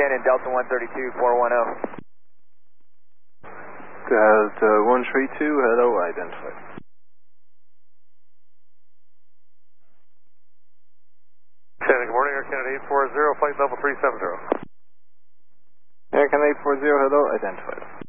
Canyon, Delta 132, 410. Delta 132, hello, identified. Good morning, Air Canada 840, flight level 370. Air Canada 840, hello, identified.